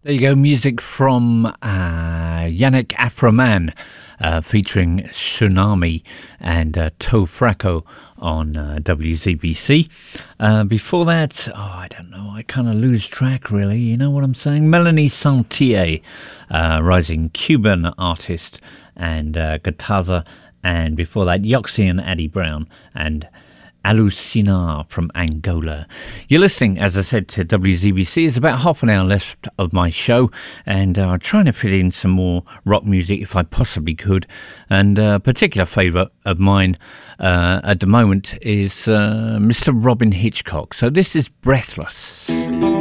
There you go, music from Yannick Afroman featuring Tsunami and Toe Fracco on WZBC. Before that, I don't know, I kind of lose track really, you know what I'm saying? Melanie Santier, rising Cuban artist, and Gataza, and before that, Yoxie and Addie Brown, and Alucinar from Angola. You're listening, as I said, to WZBC. It's about half an hour left of my show, and I'm trying to fit in some more rock music if I possibly could. And a particular favourite of mine at the moment is Mr. Robin Hitchcock. So this is Breathless.